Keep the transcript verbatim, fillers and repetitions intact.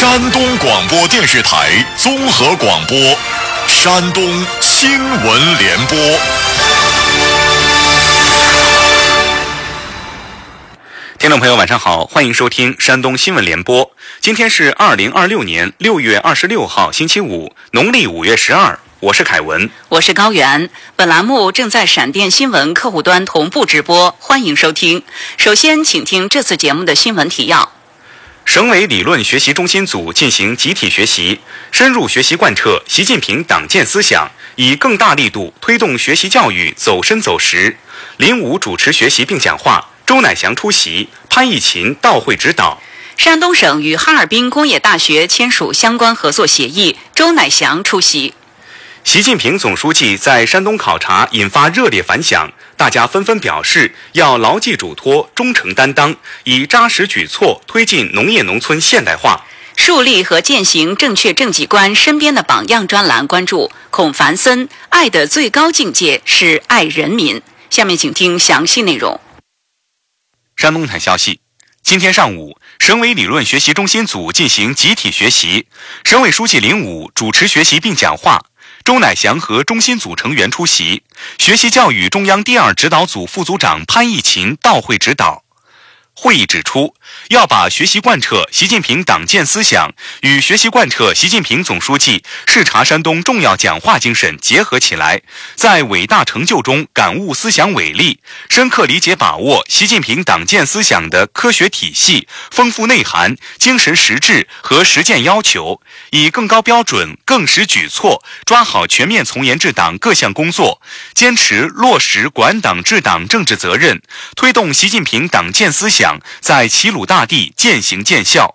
山东广播电视台综合广播，山东新闻联播。 听众朋友晚上好，欢迎收听山东新闻联播。今天是二零二六年六月二十六号星期五，农历五月十二。我是凯文， 我是高原。本栏目正在闪电新闻客户端同步直播，欢迎收听。首先请听这次节目的新闻提要。 省委理论学习中心组进行集体学习，深入学习贯彻习近平党建思想，以更大力度推动学习教育走深走实。林武主持学习并讲话，周乃祥出席，潘义勤到会指导。 山东省与哈尔滨工业大学签署相关合作协议，周乃祥出席。 习近平总书记在山东考察引发热烈反响，大家纷纷表示要牢记嘱托，忠诚担当，以扎实举措推进农业农村现代化。 树立和践行正确政绩观身边的榜样专栏关注孔繁森，爱的最高境界是爱人民。下面请听详细内容。 山东台消息，今天上午，省委理论学习中心组进行集体学习，省委书记林武主持学习并讲话，周乃祥和中心组成员出席，学习教育中央第二指导组副组长潘义勤到会指导。会议指出，要把学习贯彻习近平党建思想与学习贯彻习近平总书记视察山东重要讲话精神结合起来，在伟大成就中感悟思想伟力，深刻理解把握习近平党建思想的科学体系、丰富内涵、精神实质和实践要求，以更高标准、更实举措抓好全面从严治党各项工作，坚持落实管党治党政治责任，推动习近平党建思想在齐鲁大地践行见效。